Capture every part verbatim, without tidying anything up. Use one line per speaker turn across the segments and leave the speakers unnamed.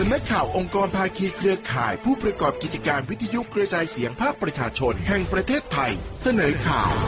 ำนักข่าวองค์กรภาคีเครือข่ายผู้ประกอบกิจการวิทยุกระจายเสียงภาคประชาชนแห่งประเทศไทยเสนอข่าว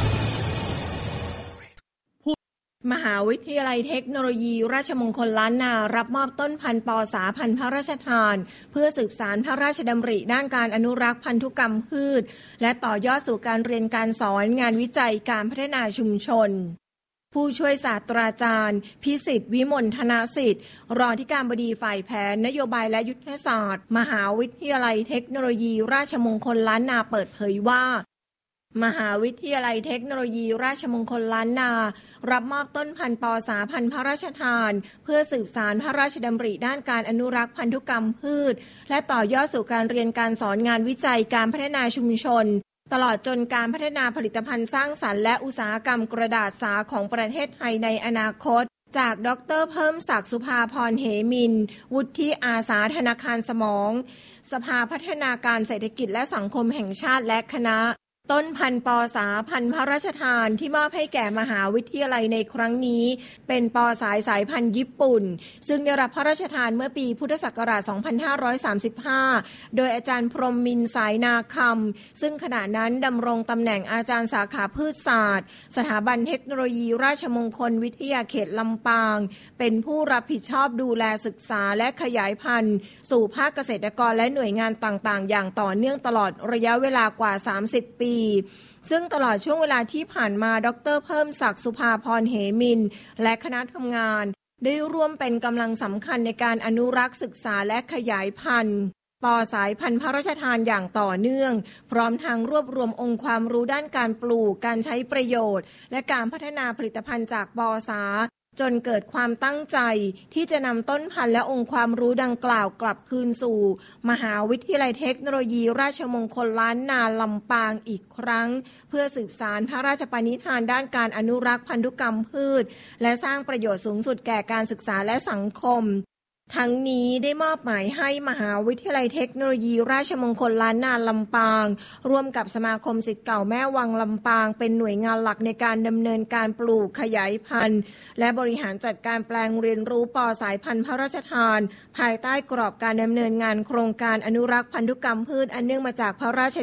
มหาวิทยาลัยเทคโนโลยีราชมงคลล้านนารับมอบต้นพันธุ์ปอสาพันธุ์พระราชทานเพื่อสืบสานพระราชดำริด้านการอนุรักษ์พันธุกรรมพืชและต่อยอดสู่การเรียนการสอนงานวิจัยการพัฒนาชุมชนผู้ช่วยศาสตราจารย์พิสิทธิ์วิมลธนสิทธิ์รองที่การบดีฝ่ายแผนนโยบายและยุทธศาสตร์มหาวิทยาลัยเทคโนโลยีราชมงคลล้านนาเปิดเผยว่ามหาวิทยาลัยเทคโนโลยีราชมงคลล้านนารับมอบต้นพันธุ์ปอสาพันธุ์พระราชทานเพื่อสืบสานพระราชดำริด้านการอนุรักษ์พันธุกรรมพืชและต่อยอดสู่การเรียนการสอนงานวิจัยการพัฒนาชุมชนตลอดจนการพัฒนาผลิตภัณฑ์สร้างสรรค์และอุตสาหกรรมกระดาษสาของประเทศไทยในอนาคตจากดร.เพิ่มศักดิ์สุภาพรเหมินวุฒิอาสาธนาคารสมองสภาพัฒนาการเศรษฐกิจและสังคมแห่งชาติและคณะต้นพันธุ์ปอสาพันธุ์พระราชทานที่มอบให้แก่มหาวิทยาลัยในครั้งนี้เป็นปอสายสายพันธุ์ญี่ปุ่นซึ่งได้รับพระราชทานเมื่อปีพุทธศักราช สองพันห้าร้อยสามสิบห้า โดยอาจารย์พรหมมินทร์สายนาคำซึ่งขณะนั้นดำรงตำแหน่งอาจารย์สาขาพืชศาสตร์สถาบันเทคโนโลยีราชมงคลวิทยาเขตลำปางเป็นผู้รับผิดชอบดูแลศึกษาและขยายพันธุ์สู่ภาคเกษตรกรและหน่วยงานต่างๆอย่างต่อเนื่องตลอดระยะเวลากว่าสามสิบปีซึ่งตลอดช่วงเวลาที่ผ่านมาดร.เพิ่มศักดิ์สุภาพรเหมินและคณะทำงานได้ร่วมเป็นกำลังสำคัญในการอนุรักษ์ศึกษาและขยายพันธุ์ปอสายพันธุ์พระราชทานอย่างต่อเนื่องพร้อมทางรวบรวมองค์ความรู้ด้านการปลูกการใช้ประโยชน์และการพัฒนาผลิตภัณฑ์จากปอสาจนเกิดความตั้งใจที่จะนำต้นพันธุ์และองค์ความรู้ดังกล่าวกลับคืนสู่มหาวิทยาลัยเทคโนโลยีราชมงคลล้านนาลำปางอีกครั้งเพื่อสืบสานพระราชปณิธานด้านการอนุรักษ์พันธุกรรมพืชและสร้างประโยชน์สูงสุดแก่การศึกษาและสังคมทั้งนี้ได้มอบหมายให้มหาวิทยาลัยเทคโนโลยีราชมงคลล้านนาลำปางร่วมกับสมาคมศิษย์เก่าแม่วังลำปางเป็นหน่วยงานหลักในการดำเนินการปลูกขยายพันธุ์และบริหารจัดการแปลงเรียนรู้ปอสายพันธุ์พระราชทานภายใต้กรอบการดำเนินงานโครงการอนุรักษ์พันธุกรรมพืชอันเนื่องมาจากพระราช